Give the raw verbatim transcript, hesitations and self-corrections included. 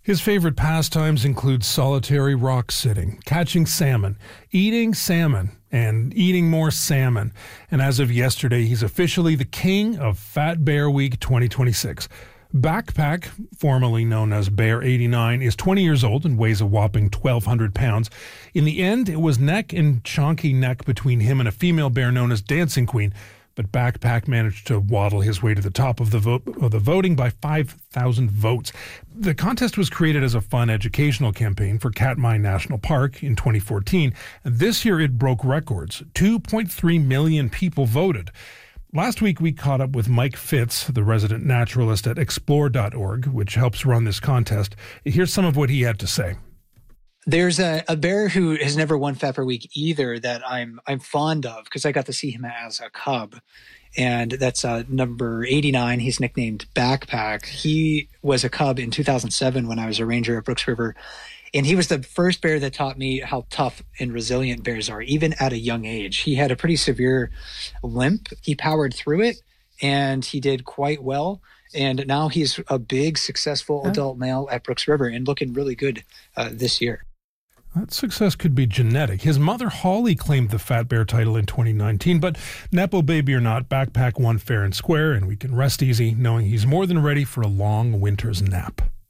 His favorite pastimes include solitary rock sitting, catching salmon, eating salmon, and eating more salmon. And as of yesterday, he's officially the king of Fat Bear Week twenty twenty-six. Backpack, formerly known as Bear eighty-nine, is twenty years old and weighs a whopping twelve hundred pounds. In the end, it was neck and chonky neck between him and a female bear known as Dancing Queen. But Backpack managed to waddle his way to the top of the vote of the voting by five thousand votes. The contest was created as a fun educational campaign for Katmai National Park in twenty fourteen. And this year it broke records. two point three million people voted. Last week we caught up with Mike Fitz, the resident naturalist at explore dot org, which helps run this contest. Here's some of what he had to say. There's a, a bear who has never won Fat Bear Week either that I'm I'm fond of because I got to see him as a cub, and that's uh, number eighty-nine. He's nicknamed Backpack. He was a cub in two thousand seven when I was a ranger at Brooks River, and he was the first bear that taught me how tough and resilient bears are, even at a young age. He had a pretty severe limp. He powered through it, and he did quite well. And now he's a big, successful adult male at Brooks River and looking really good uh, this year. That success could be genetic. His mother, Holly, claimed the Fat Bear title in twenty nineteen, but Nepo baby or not, Backpack won fair and square, and we can rest easy knowing he's more than ready for a long winter's nap.